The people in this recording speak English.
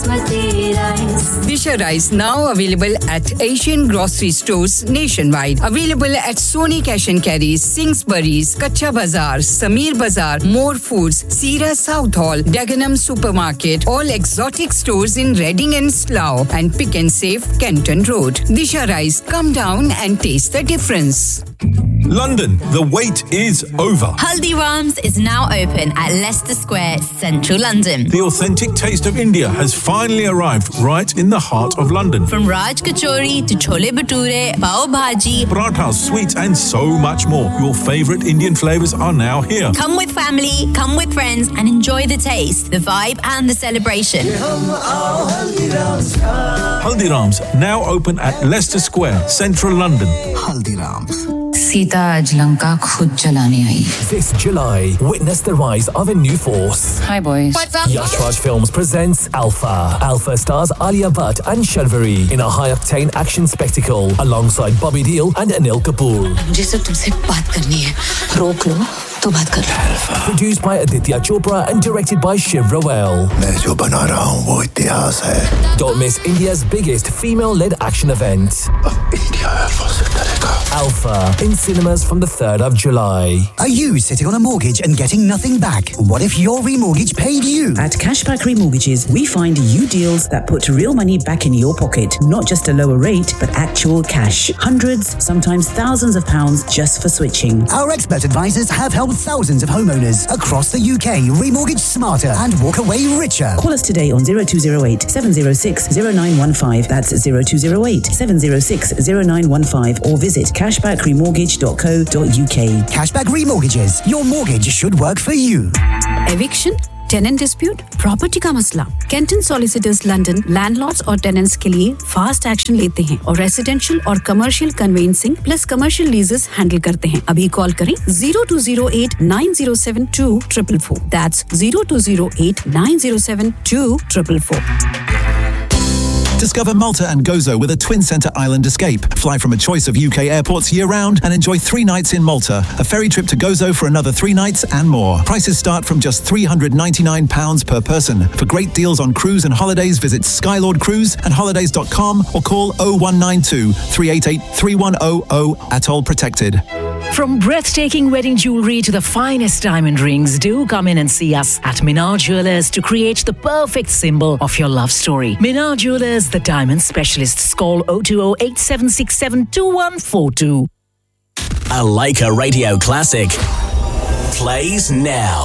Basmati rice. Disha Rice now available at Asian grocery stores nationwide. Available at Sony Cash and Carry, Singsbury's, Kacha Bazaar, Samir Bazaar, More Foods, Sira South Hall, Dagenham Supermarket, all exotic stores in Reading and Slough, and Pick and Save, Kenton Road. Disha Rice, come down and taste the difference. London, the wait is over. Haldiram's is now open at Leicester Square, central London. The authentic taste of India has finally arrived right in the heart of London. From Raj Kachori to Chole Bhature, Pav Bhaji, parathas, sweets and so much more. Your favourite Indian flavours are now here. Come with family, come with friends and enjoy the taste, the vibe and the celebration. Haldiram's, now open at Leicester Square, central London. Haldiram's. Sita आज लंका खुद जलाने आई. This July, witness the rise of a new force. Hi boys. What's up? Yash Raj Films presents Alpha. Alpha stars Alia Bhatt and Sharvari in a high-octane action spectacle alongside Bobby Deol and Anil Kapoor. मुझे सिर्फ तुमसे बात करनी है. रोक लो तो बात कर. Produced by Aditya Chopra and directed by Shiv Rawal. मैं जो बना रहा हूँ वो इतिहास है. Don't miss India's biggest female-led action event. India है वो सितारे. Alpha in cinemas from the 3rd of July. Are you sitting on a mortgage and getting nothing back? What if your remortgage paid you? At Cashback Remortgages, we find you deals that put real money back in your pocket. Not just a lower rate, but actual cash. Hundreds, sometimes thousands of pounds just for switching. Our expert advisors have helped thousands of homeowners across the UK remortgage smarter and walk away richer. Call us today on 0208 706 0915. That's 0208 706 0915 or visit cashbackremortgage.co.uk. Cashback Remortgages. Your mortgage should work for you. Eviction, tenant dispute, property का मसला. Kenton Solicitors London landlords और tenants के लिए fast action लेते हैं और residential और commercial conveyancing plus commercial leases handle करते हैं. अभी कॉल करें 0208 907 2444. That's 0208 907 2444. Discover Malta and Gozo with a Twin Centre Island escape. Fly from a choice of UK airports year-round and enjoy 3 nights in Malta. A ferry trip to Gozo for another 3 nights and more. Prices start from just £399 per person. For great deals on cruise and holidays, visit Skylord Cruise and holidays.com or call 0192 388 3100. Atoll protected. From breathtaking wedding jewellery to the finest diamond rings, do come in and see us at Minar Jewellers to create the perfect symbol of your love story. Minar Jewellers, the diamond specialists. Call 020 8767 2142. A Leica Radio Classic plays now.